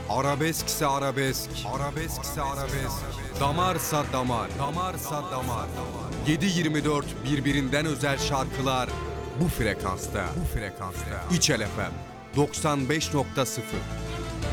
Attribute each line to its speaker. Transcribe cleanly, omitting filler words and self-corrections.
Speaker 1: Arabeskse arabesk, arabeskse arabesk. Damarsa damar, damarsa damar. 7/24 birbirinden özel şarkılar bu frekansta. İçel FM 95.0